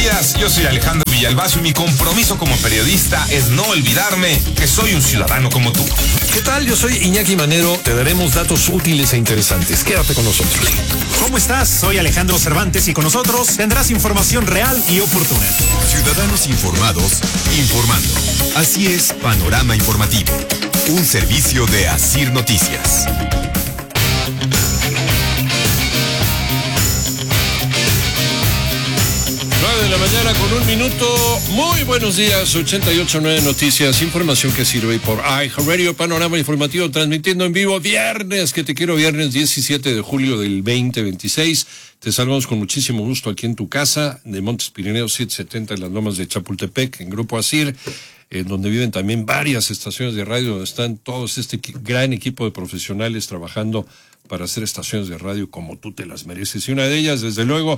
días, yo soy Alejandro Villalbazo y mi compromiso como periodista es no olvidarme que soy un ciudadano como tú. ¿Qué tal? Yo soy Iñaki Manero, te daremos datos útiles e interesantes. Quédate con nosotros. ¿Cómo estás? Soy Alejandro Cervantes y con nosotros tendrás información real y oportuna. Ciudadanos informados, informando. Así es, Panorama Informativo, un servicio de Asir Noticias. 9 de la mañana con 1 minuto. Muy buenos días, 88.9 Noticias, información que sirve por iHeartRadio, Panorama Informativo, transmitiendo en vivo viernes, que te quiero, viernes 17 de julio del 2026. Te saludamos con muchísimo gusto aquí en tu casa, de Montes Pirineos 770 en las Lomas de Chapultepec, en Grupo Asir, donde viven también varias estaciones de radio, donde están todos este gran equipo de profesionales trabajando para hacer estaciones de radio como tú te las mereces. Y una de ellas, desde luego,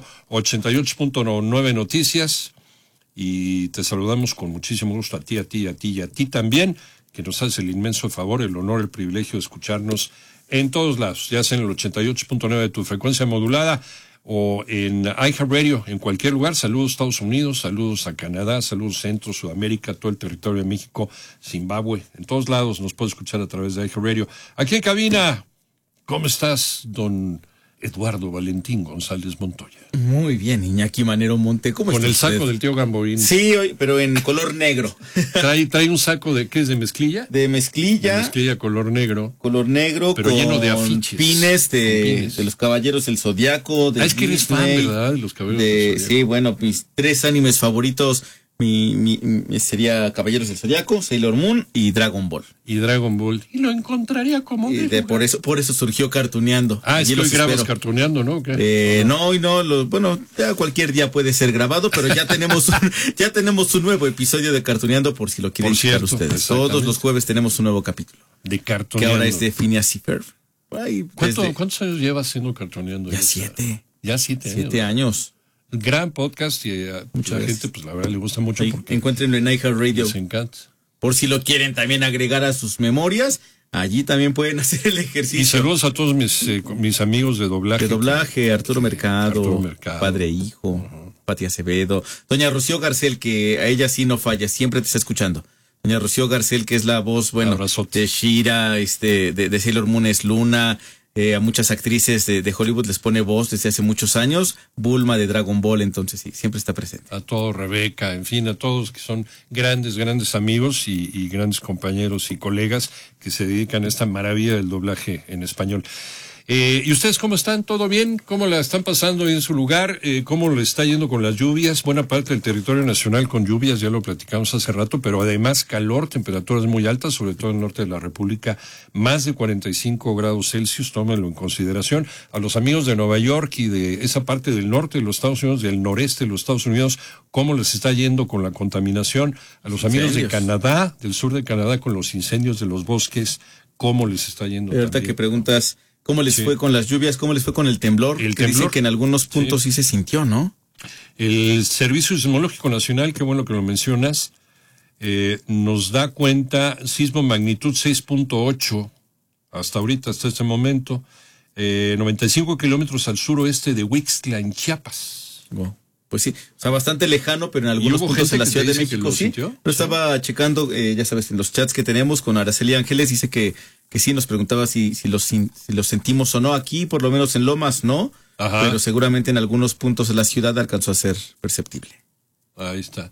88.9 Noticias. Y te saludamos con muchísimo gusto a ti y a ti también, que nos hace el inmenso favor, el honor, el privilegio de escucharnos en todos lados, ya sea en el 88.9 de tu frecuencia modulada o en iHeartRadio, en cualquier lugar. Saludos Estados Unidos, saludos a Canadá, saludos Centro, Sudamérica, todo el territorio de México, Zimbabue, en todos lados nos puede escuchar a través de iHeartRadio. Aquí en cabina, ¿cómo estás, don Eduardo Valentín González Montoya? Muy bien, Iñaki Manero Monte, ¿cómo estás? Con el saco del tío Gamboín. Sí, pero en color negro. Trae un saco de, ¿qué es? ¿De mezclilla? De mezclilla. De mezclilla color negro. Color negro, pero con lleno de afiches. Pines de los Caballeros del Zodiaco. Es que eres fan, ¿verdad? De los Caballeros del Zodiaco. Sí, bueno, mis 3 animes favoritos sería Caballeros del Zodiaco, Sailor Moon y Dragon Ball. Y lo encontraría como por eso surgió Cartuneando. Es que hoy grabas Cartuneando, ¿no? Bueno, ya cualquier día puede ser grabado, pero ya tenemos un nuevo episodio de Cartuneando, por si lo quieren escuchar ustedes. Todos los jueves tenemos un nuevo capítulo. De Cartuneando. Que ahora es de Phineas y Ferb. ¿Cuántos años llevas haciendo Cartuneando? Ya 7. Ya 7 años. 7 años. Gran podcast y a mucha gente, pues la verdad le gusta mucho. Porque encuéntrenlo en iHeartRadio. Les encanta. Por si lo quieren también agregar a sus memorias, allí también pueden hacer el ejercicio. Y saludos a todos mis amigos de doblaje. De doblaje, Arturo Mercado, Padre Hijo, Pati Acevedo, doña Rocío Garcel, que a ella sí no falla, siempre te está escuchando. Doña Rocío Garcel, que es la voz, de Shira, de Sailor Moon es Luna. A muchas actrices de Hollywood les pone voz desde hace muchos años. Bulma de Dragon Ball, entonces sí, siempre está presente. A todos, Rebeca, en fin, a todos que son grandes amigos y grandes compañeros y colegas que se dedican a esta maravilla del doblaje en español. ¿Y ustedes cómo están? ¿Todo bien? ¿Cómo la están pasando en su lugar? ¿Cómo le está yendo con las lluvias? Buena parte del territorio nacional con lluvias, ya lo platicamos hace rato, pero además calor, temperaturas muy altas, sobre todo en el norte de la República, más de 45 grados Celsius, tómenlo en consideración. A los amigos de Nueva York y de esa parte del norte de los Estados Unidos, del noreste de los Estados Unidos, ¿cómo les está yendo con la contaminación? A los amigos de Canadá, del sur de Canadá, con los incendios de los bosques, ¿cómo les está yendo? Ahorita que preguntas, ¿cómo les fue con las lluvias? ¿Cómo les fue con el temblor? Dicen que en algunos puntos sí se sintió, ¿no? El Servicio Sismológico Nacional, qué bueno que lo mencionas, nos da cuenta sismo magnitud 6.8 hasta ahorita, hasta este momento, 95 kilómetros al suroeste de Huixtla, en Chiapas. Wow. Pues sí, o sea, bastante lejano, pero en algunos puntos de la Ciudad de México sí. Yo estaba checando, ya sabes, en los chats que tenemos con Araceli Ángeles, dice que sí, nos preguntaba si los sentimos o no aquí, por lo menos en Lomas no, pero seguramente en algunos puntos de la ciudad alcanzó a ser perceptible. Ahí está.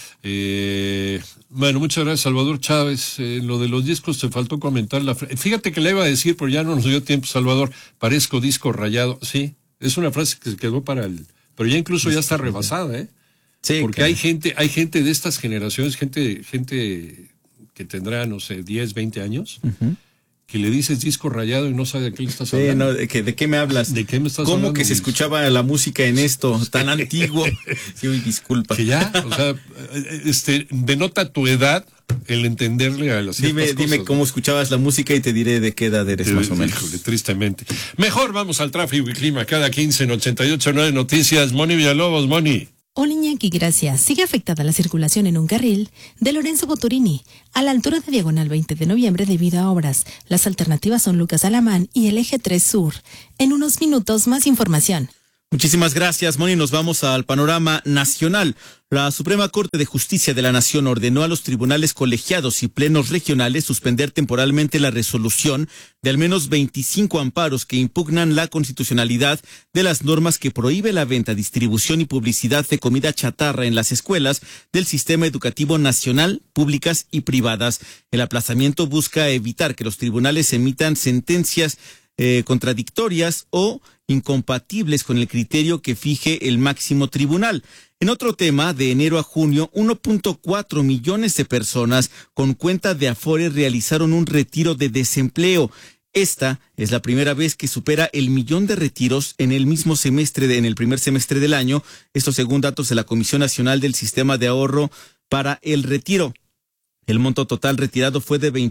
Bueno, muchas gracias, Salvador Chávez. Lo de los discos te faltó comentar. Fíjate que le iba a decir, pero ya no nos dio tiempo, Salvador. Parezco disco rayado. Sí, es una frase que se quedó para el... Pero ya incluso ya está rebasada, ¿eh? Sí. Porque hay gente de estas generaciones, gente que tendrá, no sé, 10, 20 años, que le dices disco rayado y no sabe de qué le estás hablando. ¿De qué me hablas? ¿De qué me estás hablando? ¿Cómo que se escuchaba la música en esto tan antiguo? Sí, disculpa. Que ya, o sea, denota tu edad el entenderle a las ciertas cosas. Dime cómo escuchabas la música y te diré de qué edad eres más o menos. Híjole, tristemente. Mejor vamos al tráfico y clima cada 15 en 88.9 Noticias. Moni Villalobos, Moni. Hola Iñaki, gracias. Sigue afectada la circulación en un carril de Lorenzo Boturini, a la altura de Diagonal 20 de Noviembre debido a obras. Las alternativas son Lucas Alamán y el Eje 3 Sur. En unos minutos más información. Muchísimas gracias, Moni. Nos vamos al panorama nacional. La Suprema Corte de Justicia de la Nación ordenó a los tribunales colegiados y plenos regionales suspender temporalmente la resolución de al menos 25 amparos que impugnan la constitucionalidad de las normas que prohíbe la venta, distribución y publicidad de comida chatarra en las escuelas del sistema educativo nacional, públicas y privadas. El aplazamiento busca evitar que los tribunales emitan sentencias contradictorias o incompatibles con el criterio que fije el máximo tribunal. En otro tema, de enero a junio, 1.4 millones de personas con cuenta de Afore realizaron un retiro de desempleo. Esta es la primera vez que supera el 1,000,000 de retiros en el mismo semestre, en el primer semestre del año. Esto según datos de la Comisión Nacional del Sistema de Ahorro para el Retiro. El monto total retirado fue de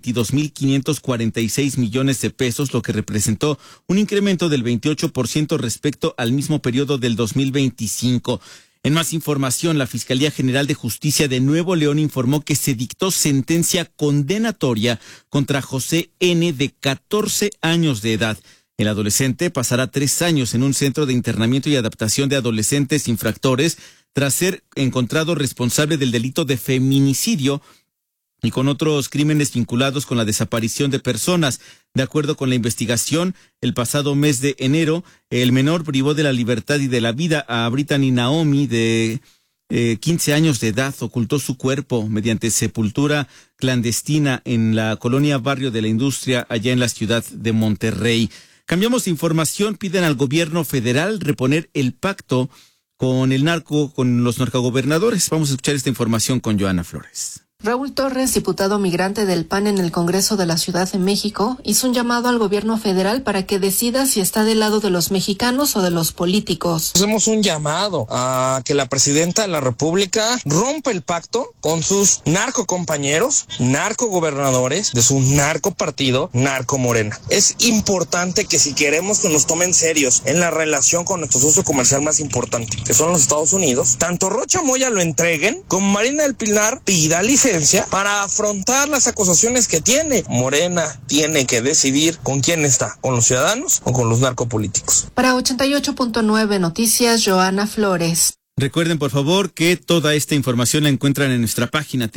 22,546 millones de pesos, lo que representó un incremento del 28% respecto al mismo periodo del 2025. En más información, la Fiscalía General de Justicia de Nuevo León informó que se dictó sentencia condenatoria contra José N., de 14 años de edad. El adolescente pasará 3 años en un centro de internamiento y adaptación de adolescentes infractores tras ser encontrado responsable del delito de feminicidio y con otros crímenes vinculados con la desaparición de personas. De acuerdo con la investigación, el pasado mes de enero, el menor privó de la libertad y de la vida a Brittany Naomi, de 15 años de edad, ocultó su cuerpo mediante sepultura clandestina en la colonia Barrio de la Industria, allá en la ciudad de Monterrey. Cambiamos de información, piden al gobierno federal reponer el pacto con los narcogobernadores. Vamos a escuchar esta información con Joana Flores. Raúl Torres, diputado migrante del PAN en el Congreso de la Ciudad de México, hizo un llamado al gobierno federal para que decida si está del lado de los mexicanos o de los políticos. Hacemos un llamado a que la presidenta de la República rompa el pacto con sus narcocompañeros, narcogobernadores de su narcopartido, Narco Morena. Es importante que si queremos que nos tomen serios en la relación con nuestro socio comercial más importante, que son los Estados Unidos, tanto Rocha Moya lo entreguen, como Marina del Pilar pida licencia para afrontar las acusaciones que tiene. Morena tiene que decidir con quién está, con los ciudadanos o con los narcopolíticos. Para 88.9 Noticias, Joana Flores. Recuerden, por favor, que toda esta información la encuentran en nuestra página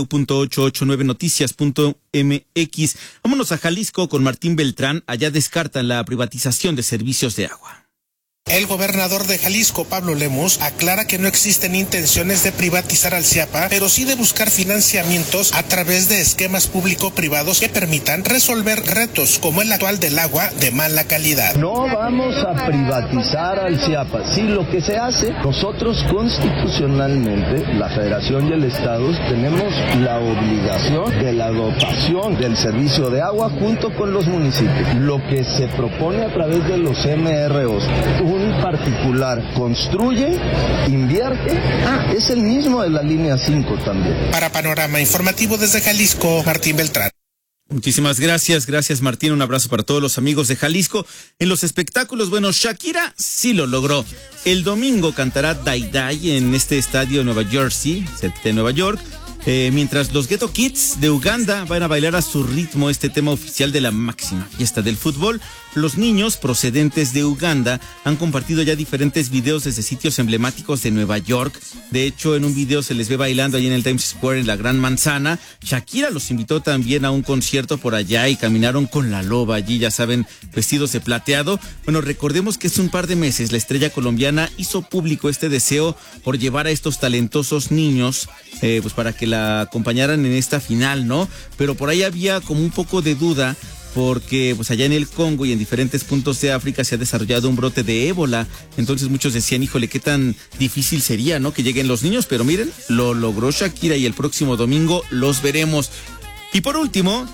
www.889noticias.mx. Vámonos a Jalisco con Martín Beltrán. Allá descartan la privatización de servicios de agua. El gobernador de Jalisco, Pablo Lemus, aclara que no existen intenciones de privatizar al CIAPA, pero sí de buscar financiamientos a través de esquemas público-privados que permitan resolver retos como el actual del agua de mala calidad. No vamos a privatizar al CIAPA. Sí, lo que se hace, nosotros constitucionalmente, la Federación y el Estado, tenemos la obligación de la dotación del servicio de agua junto con los municipios. Lo que se propone a través de los MROs, un particular construye, invierte, es el mismo de la línea 5 también. Para Panorama Informativo desde Jalisco, Martín Beltrán. Muchísimas gracias Martín, un abrazo para todos los amigos de Jalisco. En los espectáculos, bueno, Shakira sí lo logró. El domingo cantará Die Die en este estadio de Nueva Jersey, de Nueva York. Mientras los Ghetto Kids de Uganda van a bailar a su ritmo este tema oficial de la máxima fiesta del fútbol. Los niños procedentes de Uganda han compartido ya diferentes videos desde sitios emblemáticos de Nueva York. De hecho, en un video se les ve bailando ahí en el Times Square, en la Gran Manzana. Shakira los invitó también a un concierto por allá y caminaron con la loba allí, ya saben, vestidos de plateado. Bueno, recordemos que hace un par de meses la estrella colombiana hizo público este deseo por llevar a estos talentosos niños, pues para que la acompañaran en esta final, ¿no? Pero por ahí había como un poco de duda, porque pues allá en el Congo y en diferentes puntos de África se ha desarrollado un brote de ébola. Entonces muchos decían, híjole, qué tan difícil sería, ¿no?, que lleguen los niños. Pero miren, lo logró Shakira y el próximo domingo los veremos. Y por último,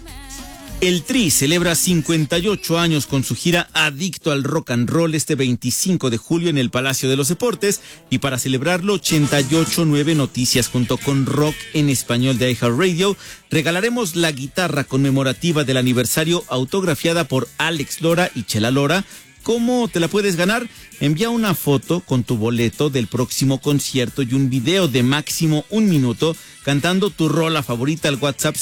el Tri celebra 58 años con su gira Adicto al Rock and Roll este 25 de julio en el Palacio de los Deportes, y para celebrarlo 88.9 Noticias junto con Rock en Español de iHeartRadio regalaremos la guitarra conmemorativa del aniversario autografiada por Alex Lora y Chela Lora, cómo te la puedes ganar? Envía una foto con tu boleto del próximo concierto y un video de máximo 1 minuto cantando tu rola favorita al WhatsApp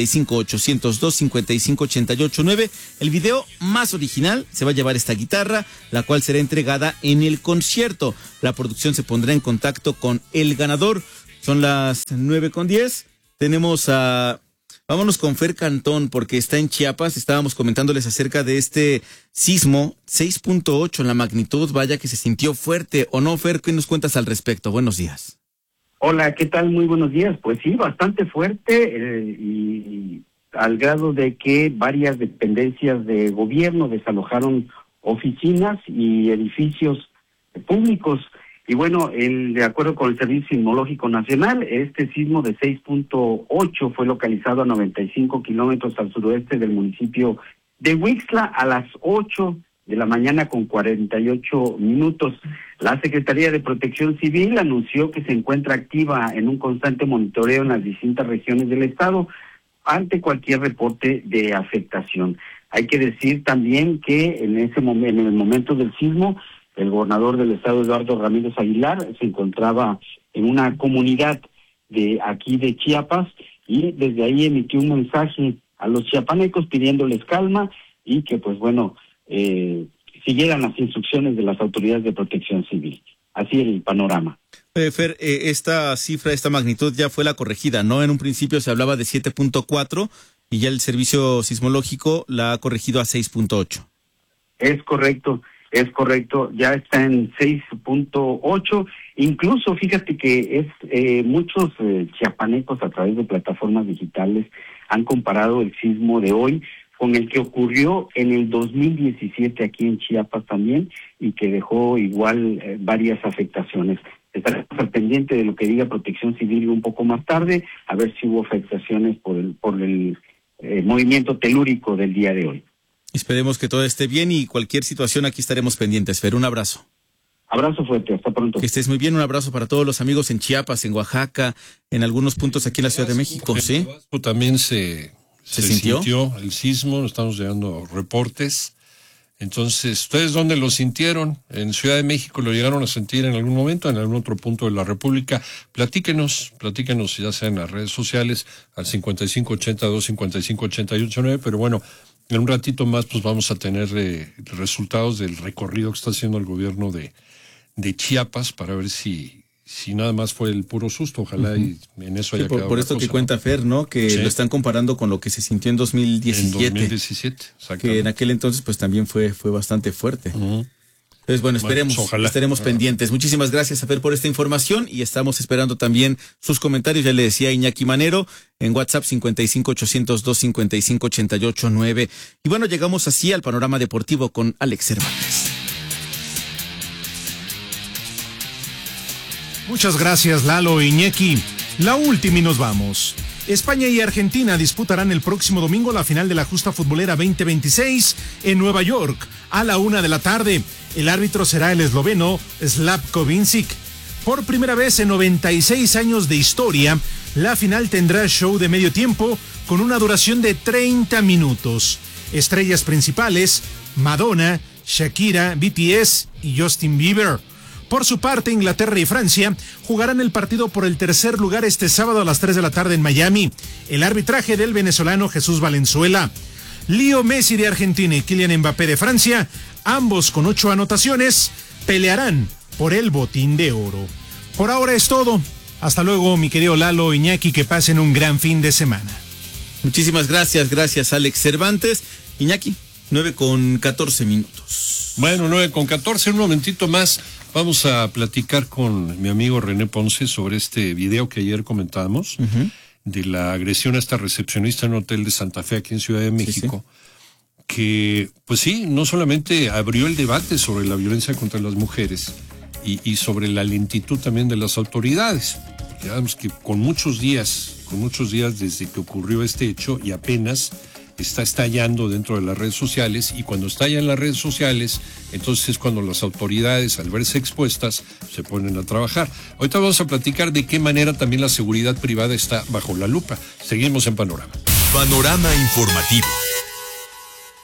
55-802-55-88-9. El video más original se va a llevar esta guitarra, la cual será entregada en el concierto. La producción se pondrá en contacto con el ganador. Son las 9:10. Tenemos a... Vámonos con Fer Cantón, porque está en Chiapas. Estábamos comentándoles acerca de este sismo, 6.8 en la magnitud. Vaya que se sintió fuerte, ¿o no, Fer? ¿Qué nos cuentas al respecto? Buenos días. Hola, ¿qué tal? Muy buenos días. Pues sí, bastante fuerte y al grado de que varias dependencias de gobierno desalojaron oficinas y edificios públicos. Y bueno, de acuerdo con el Servicio Sismológico Nacional, este sismo de 6.8 fue localizado a 95 kilómetros al suroeste del municipio de Huixtla a las 8 de la mañana con 48 minutos. La Secretaría de Protección Civil anunció que se encuentra activa en un constante monitoreo en las distintas regiones del estado ante cualquier reporte de afectación. Hay que decir también que en el momento del sismo, el gobernador del estado, Eduardo Ramírez Aguilar, se encontraba en una comunidad de aquí de Chiapas y desde ahí emitió un mensaje a los chiapanecos pidiéndoles calma y que pues bueno, siguieran las instrucciones de las autoridades de protección civil. Así el panorama. Fer, esta cifra, esta magnitud ya fue la corregida, ¿no? En un principio se hablaba de 7.4 y ya el servicio sismológico la ha corregido a 6.8. Es correcto, ya está en 6.8. Incluso fíjate que muchos chiapanecos a través de plataformas digitales han comparado el sismo de hoy con el que ocurrió en el 2017 aquí en Chiapas también y que dejó igual varias afectaciones. Estaremos al pendiente de lo que diga Protección Civil un poco más tarde, a ver si hubo afectaciones por el movimiento telúrico del día de hoy. Esperemos que todo esté bien y cualquier situación aquí estaremos pendientes. Fer, un abrazo. Abrazo fuerte, hasta pronto. Que estés muy bien, un abrazo para todos los amigos en Chiapas, en Oaxaca, en algunos puntos aquí en la Ciudad de México, ¿sí? También se sintió el sismo, estamos llegando reportes. Entonces, ¿ustedes dónde lo sintieron? ¿En Ciudad de México lo llegaron a sentir en algún momento, en algún otro punto de la República? Platíquenos ya sea en las redes sociales, al 5582-5588-9, pero bueno, en un ratito más pues vamos a tener resultados del recorrido que está haciendo el gobierno de Chiapas para ver si nada más fue el puro susto, ojalá y en eso haya quedado. Por esto que cuenta Fer, ¿no? Que lo están comparando con lo que se sintió en 2017. En 2017, exactamente. Que en aquel entonces pues también fue bastante fuerte. Entonces, bueno, estaremos pendientes. Muchísimas gracias a Fer por esta información y estamos esperando también sus comentarios. Ya le decía Iñaki Manero en WhatsApp 55-802-55-88-9. Y bueno, llegamos así al panorama deportivo con Alex Cervantes. Muchas gracias, Lalo e Iñaki. La última y nos vamos. España y Argentina disputarán el próximo domingo la final de la Justa Futbolera 2026 en Nueva York a la 1:00 p.m. El árbitro será el esloveno Slavko Vincic. Por primera vez en 96 años de historia, la final tendrá show de medio tiempo con una duración de 30 minutos. Estrellas principales: Madonna, Shakira, BTS y Justin Bieber. Por su parte, Inglaterra y Francia jugarán el partido por el tercer lugar este sábado a las 3:00 p.m. en Miami. El arbitraje del venezolano Jesús Valenzuela. Leo Messi de Argentina y Kylian Mbappé de Francia, ambos con 8 anotaciones, pelearán por el Botín de Oro. Por ahora es todo. Hasta luego, mi querido Lalo, Iñaki, que pasen un gran fin de semana. Muchísimas gracias Alex Cervantes. Iñaki, 9:14. Bueno, 9:14, un momentito más. Vamos a platicar con mi amigo René Ponce sobre este video que ayer comentábamos, de la agresión a esta recepcionista en un hotel de Santa Fe aquí en Ciudad de México, que pues sí, no solamente abrió el debate sobre la violencia contra las mujeres y sobre la lentitud también de las autoridades. Digamos que con muchos días desde que ocurrió este hecho y apenas está estallando dentro de las redes sociales, y cuando estalla en las redes sociales, entonces es cuando las autoridades, al verse expuestas, se ponen a trabajar. Ahorita vamos a platicar de qué manera también la seguridad privada está bajo la lupa. Seguimos en Panorama. Panorama informativo.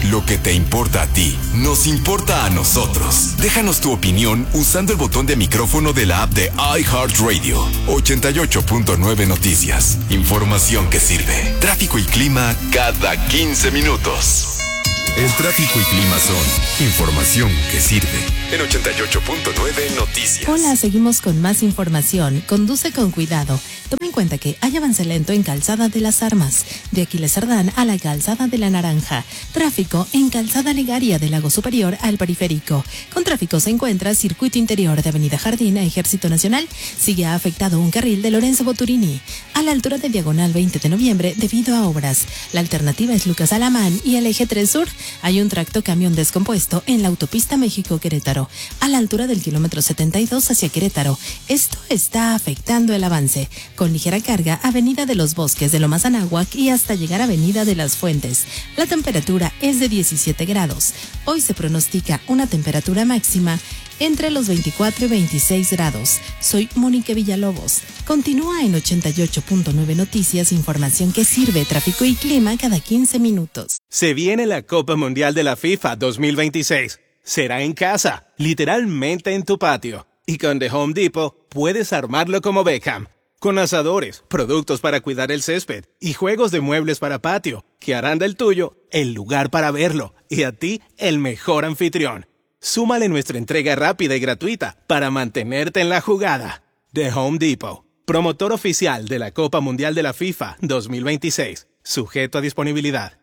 Lo que te importa a ti, nos importa a nosotros. Déjanos tu opinión usando el botón de micrófono de la app de iHeartRadio. 88.9 Noticias. Información que sirve. Tráfico y clima cada 15 minutos. El tráfico y clima son información que sirve. En 88.9 Noticias. Hola, seguimos con más información. Conduce con cuidado. Toma en cuenta que hay avance lento en Calzada de las Armas, de Aquiles Cerdán a la Calzada de la Naranja. Tráfico en Calzada Legaria del Lago Superior al Periférico. Con tráfico se encuentra Circuito Interior de Avenida Jardín a Ejército Nacional. Sigue afectado un carril de Lorenzo Boturini a la altura de Diagonal 20 de Noviembre debido a obras. La alternativa es Lucas Alamán y el Eje 3 Sur. Hay un tracto camión descompuesto en la autopista México-Querétaro, a la altura del kilómetro 72 hacia Querétaro. Esto está afectando el avance. Con ligera carga, Avenida de los Bosques de Lomas Anáhuac y hasta llegar a Avenida de las Fuentes. La temperatura es de 17 grados. Hoy se pronostica una temperatura máxima entre los 24 y 26 grados. Soy Mónica Villalobos. Continúa en 88.9 Noticias, información que sirve, tráfico y clima cada 15 minutos. Se viene la Copa Mundial de la FIFA 2026. Será en casa, literalmente en tu patio. Y con The Home Depot puedes armarlo como Beckham. Con asadores, productos para cuidar el césped y juegos de muebles para patio, que harán del tuyo el lugar para verlo y a ti el mejor anfitrión. Súmale nuestra entrega rápida y gratuita para mantenerte en la jugada. The Home Depot, promotor oficial de la Copa Mundial de la FIFA 2026. Sujeto a disponibilidad.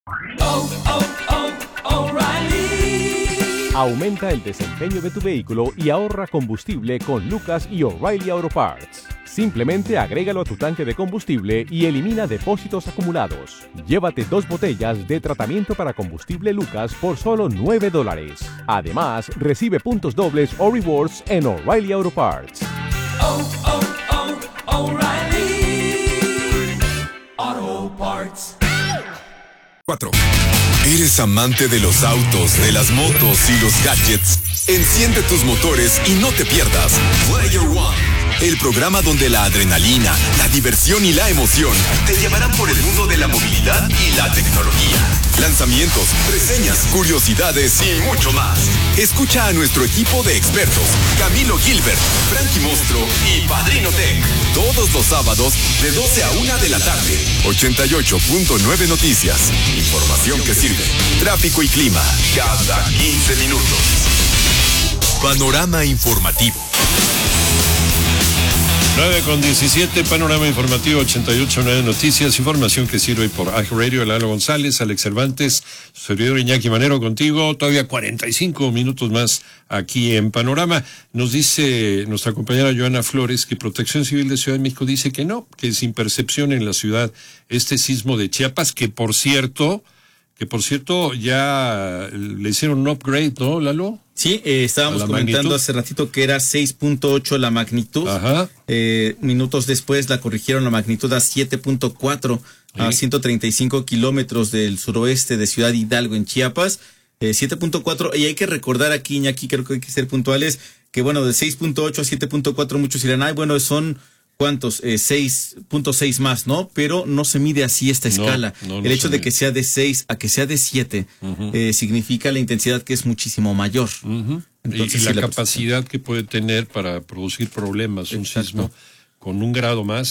Aumenta el desempeño de tu vehículo y ahorra combustible con Lucas y O'Reilly Auto Parts. Simplemente agrégalo a tu tanque de combustible y elimina depósitos acumulados. Llévate 2 botellas de tratamiento para combustible Lucas por solo $9. Además, recibe puntos dobles o rewards en O'Reilly Auto Parts. O'Reilly Auto Parts. 4. ¿Eres amante de los autos, de las motos y los gadgets? Enciende tus motores y no te pierdas Player One, el programa donde la adrenalina, la diversión y la emoción te llevarán por el mundo de la movilidad y la tecnología. Lanzamientos, reseñas, curiosidades y mucho más. Escucha a nuestro equipo de expertos, Camilo Gilbert, Frankie Mostro y Padrino Tech, todos los sábados de 12 a 1 de la tarde. 88.9 Noticias. Información que sirve. Tráfico y clima cada 15 minutos. Panorama informativo. 9:17, panorama informativo 88.9 Noticias, información que sirve por iHeartRadio. Lalo González, Alex Cervantes, su servidor Iñaki Manero contigo, todavía 45 minutos más aquí en Panorama. Nos dice nuestra compañera Joana Flores que Protección Civil de Ciudad de México dice que no, que sin percepción en la ciudad este sismo de Chiapas, que por cierto ya le hicieron un upgrade, ¿no, Lalo? Sí, estábamos comentando hace ratito que era 6.8 la magnitud. Ajá. Minutos después la corrigieron la magnitud a 7.4 a 135 kilómetros del suroeste de Ciudad Hidalgo en Chiapas. 7.4, y hay que recordar aquí, Iñaki, creo que hay que ser puntuales, que bueno, de 6.8 a 7.4 muchos dirán, ay, bueno, son... ¿Cuántos? 6.6 más, ¿no? Pero no se mide así esta escala. El hecho de que sea de 6 a que sea de 7 significa la intensidad que es muchísimo mayor. Entonces, y la capacidad que puede tener para producir problemas. Un sismo con un grado más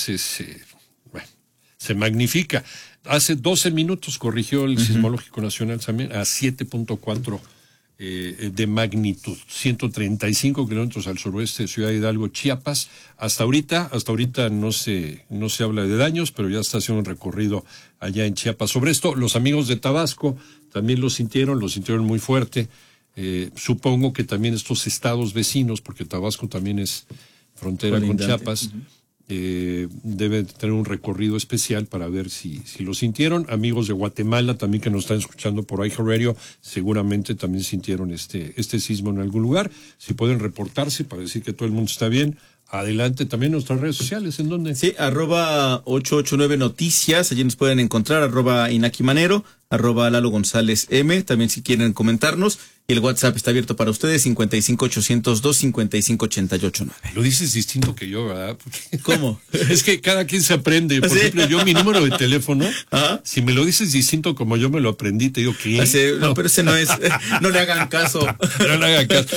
se magnifica. Hace 12 minutos corrigió el Sismológico Nacional también a 7.4 de magnitud, 135 kilómetros al suroeste de Ciudad Hidalgo, Chiapas. Hasta ahorita no se habla de daños, pero ya está haciendo un recorrido allá en Chiapas. Sobre esto, los amigos de Tabasco también lo sintieron muy fuerte. Supongo que también estos estados vecinos, porque Tabasco también es frontera con Chiapas, debe tener un recorrido especial para ver si lo sintieron. Amigos de Guatemala también que nos están escuchando por iHeartRadio seguramente también sintieron este sismo en algún lugar. Si pueden reportarse para decir que todo el mundo está bien, adelante. También nuestras redes sociales, ¿en dónde? Sí, @889 Noticias, allí nos pueden encontrar, @Inaki Manero, @Lalo González M, también si quieren comentarnos. Y el WhatsApp está abierto para ustedes, 55-802-55-88-9. Lo dices distinto que yo, ¿verdad? Porque ¿cómo? Es que cada quien se aprende. Por ejemplo, yo mi número de teléfono, si me lo dices distinto como yo me lo aprendí, te digo que... No, pero ese no es. No le hagan caso. No le hagan caso.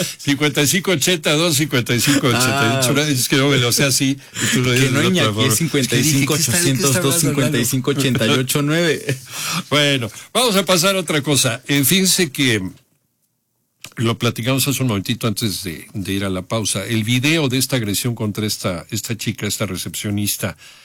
55-82-55-88. Es que yo me lo sé así y tú lo dices que no, de otra forma. Es 55-802-55-88-9. Bueno, vamos a pasar a otra cosa. Fíjense que lo platicamos hace un momentito antes de ir a la pausa. El video de esta agresión contra esta chica, esta recepcionista,